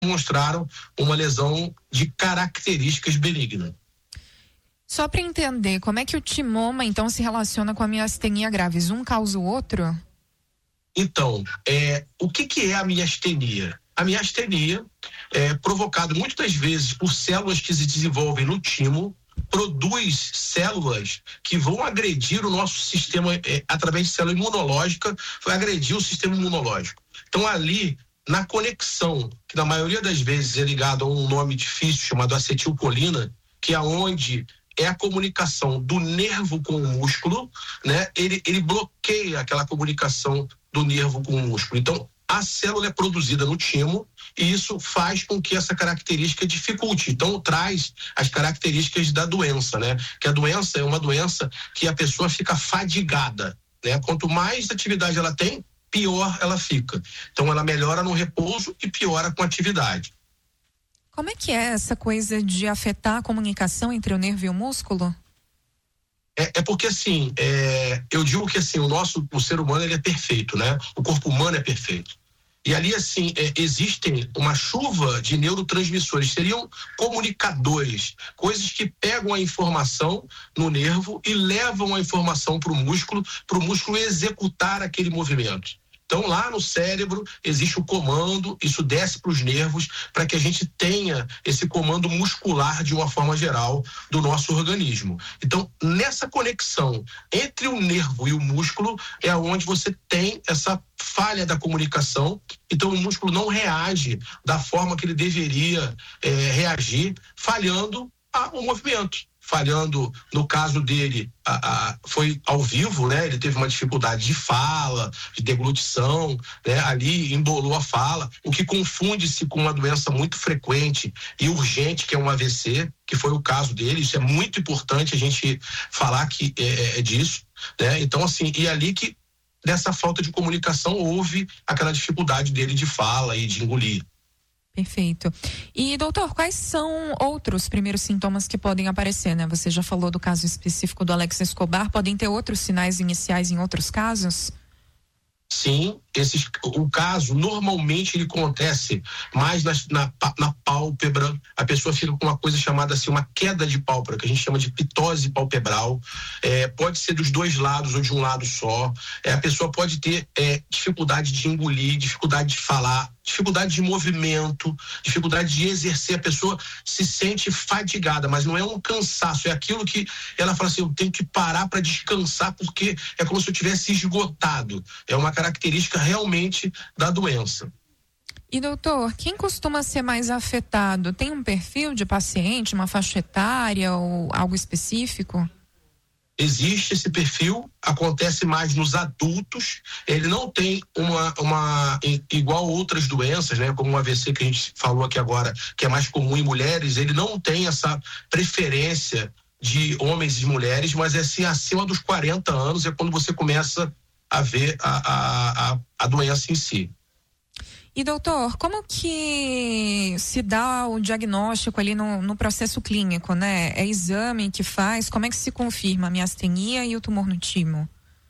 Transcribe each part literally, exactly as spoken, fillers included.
demonstraram uma lesão de características benignas. Só para entender, como é que o timoma então se relaciona com a miastenia graves? Um causa o outro? Então, é, o que, que é a miastenia? A miastenia é provocada muitas das vezes por células que se desenvolvem no timo, produz células que vão agredir o nosso sistema, é, através de célula imunológica, vai agredir o sistema imunológico. Então, ali, na conexão, que na maioria das vezes é ligado a um nome difícil chamado acetilcolina, que é onde é a comunicação do nervo com o músculo, né? Ele, ele bloqueia aquela comunicação do nervo com o músculo. Então, a célula é produzida no timo e isso faz com que essa característica dificulte. Então, traz as características da doença, né? Que a doença é uma doença que a pessoa fica fadigada, né? Quanto mais atividade ela tem, pior ela fica. Então, ela melhora no repouso e piora com a atividade. Como é que é essa coisa de afetar a comunicação entre o nervo e o músculo? É, é porque assim, é, eu digo que assim, o nosso, o ser humano ele é perfeito, né? O corpo humano é perfeito. E ali assim, é, existem uma chuva de neurotransmissores, seriam comunicadores, coisas que pegam a informação no nervo e levam a informação para o músculo, para o músculo executar aquele movimento. Então, lá no cérebro existe o comando, isso desce para os nervos, para que a gente tenha esse comando muscular de uma forma geral do nosso organismo. Então, nessa conexão entre o nervo e o músculo é onde você tem essa falha da comunicação. Então, o músculo não reage da forma que ele deveria é, reagir, falhando a, o movimento. Falhando, no caso dele, a, a, foi ao vivo, né? Ele teve uma dificuldade de fala, de deglutição, né? Ali embolou a fala, o que confunde-se com uma doença muito frequente e urgente, que é um A V C, que foi o caso dele. Isso é muito importante a gente falar que é, é disso, né? Então, assim, e ali que dessa falta de comunicação houve aquela dificuldade dele de fala e de engolir. Perfeito. E, doutor, quais são outros primeiros sintomas que podem aparecer, né? Você já falou do caso específico do Alex Escobar, podem ter outros sinais iniciais em outros casos? Sim, esses, o caso normalmente ele acontece mais na, na, na pálpebra, a pessoa fica com uma coisa chamada assim, uma queda de pálpebra, que a gente chama de pitose palpebral, é, pode ser dos dois lados ou de um lado só, é, a pessoa pode ter é, dificuldade de engolir, dificuldade de falar, dificuldade de movimento, dificuldade de exercer, a pessoa se sente fadigada, mas não é um cansaço, é aquilo que ela fala assim, eu tenho que parar para descansar porque é como se eu tivesse esgotado, é uma característica realmente da doença. E doutor, quem costuma ser mais afetado? Tem um perfil de paciente, uma faixa etária ou algo específico? Existe esse perfil, acontece mais nos adultos, ele não tem uma, uma igual outras doenças, né, como o A V C que a gente falou aqui agora, que é mais comum em mulheres, ele não tem essa preferência de homens e mulheres, mas é assim, acima dos quarenta anos é quando você começa a ver a, a, a doença em si. E doutor, como que se dá o diagnóstico ali no, no processo clínico, né? É exame que faz? Como é que se confirma a miastenia e o tumor no timo?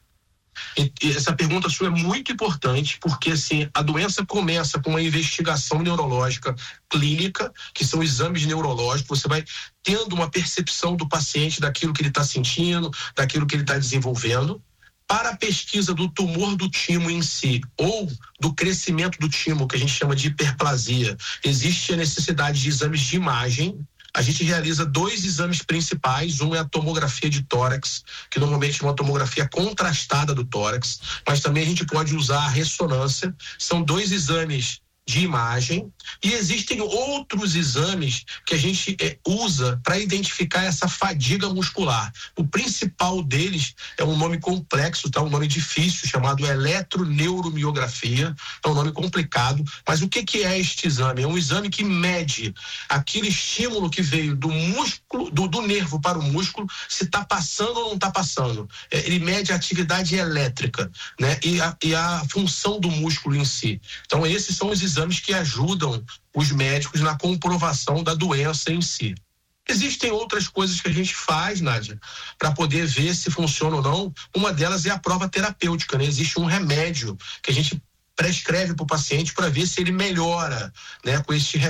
E, e essa pergunta sua é muito importante, porque assim, a doença começa com uma investigação neurológica clínica, que são exames neurológicos, você vai tendo uma percepção do paciente daquilo que ele está sentindo, daquilo que ele está desenvolvendo. Para a pesquisa do tumor do timo em si, ou do crescimento do timo, que a gente chama de hiperplasia, existe a necessidade de exames de imagem. A gente realiza dois exames principais, um é a tomografia de tórax, que normalmente é uma tomografia contrastada do tórax, mas também a gente pode usar a ressonância. São dois exames de imagem e existem outros exames que a gente é, usa para identificar essa fadiga muscular. O principal deles é um nome complexo, tá? Um nome difícil, chamado eletroneuromiografia, é um nome complicado, mas o que que é este exame? É um exame que mede aquele estímulo que veio do músculo, do, do nervo para o músculo, se está passando ou não está passando. É, ele mede a atividade elétrica, né? E a, e a função do músculo em si. Então esses são os exames que ajudam os médicos na comprovação da doença em si. Existem outras coisas que a gente faz, Nádia, para poder ver se funciona ou não. Uma delas é a prova terapêutica, né? Existe um remédio que a gente prescreve para o paciente para ver se ele melhora, né, com esse